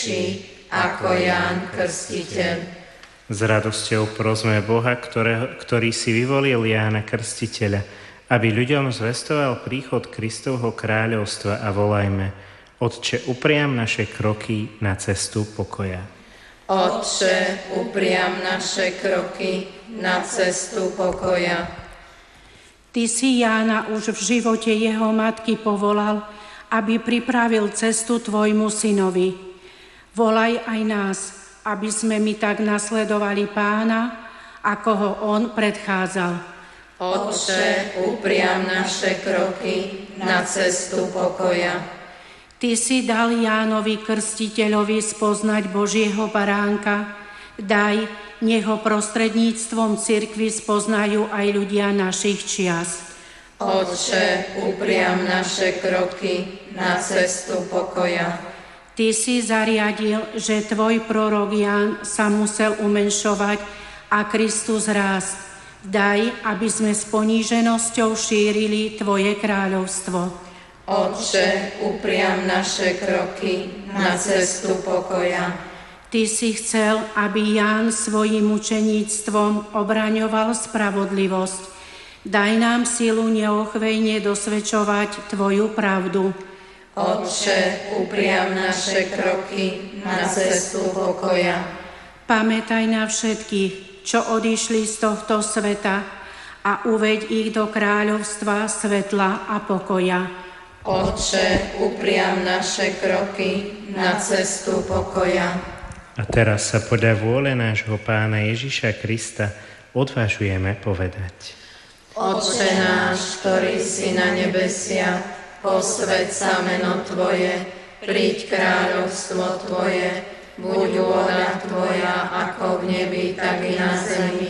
ako Ján Krstiteľ. S radosťou prosme Boha, ktorý si vyvolil Jána Krstiteľa, aby ľuďom zvestoval príchod Kristovho kráľovstva, a volajme: Otče, upriam naše kroky na cestu pokoja. Otče, upriam naše kroky na cestu pokoja. Ty si Jána už v živote jeho matky povolal, aby pripravil cestu tvojmu synovi. Volaj aj nás, aby sme my tak nasledovali Pána, ako ho on predchádzal. Otče, upriam naše kroky na cestu pokoja. Ty si dal Jánovi Krstiteľovi spoznať Božieho baránka. Daj, nech ho prostredníctvom cirkvi spoznajú aj ľudia našich čias. Otče, upriam naše kroky na cestu pokoja. Ty si zariadil, že tvoj prorok Ján sa musel umenšovať a Kristus rásť. Daj, aby sme s poníženosťou šírili tvoje kráľovstvo. Otče, upriam naše kroky na cestu pokoja. Ty si chcel, aby Ján svojím učeníctvom obraňoval spravodlivosť. Daj nám silu neochvejne dosvedčovať tvoju pravdu. Otče, upriam naše kroky na cestu pokoja. Pamätaj na všetkých, čo odišli z tohto sveta, a uveď ich do kráľovstva svetla a pokoja. Otče, upriam naše kroky na cestu pokoja. A teraz sa podľa vôle nášho Pána Ježiša Krista odvážujeme povedať: Otče náš, ktorý si na nebesiach, posväť sa meno Tvoje, príď kráľovstvo Tvoje, buď vôľa Tvoja, ako v nebi, tak i na zemi.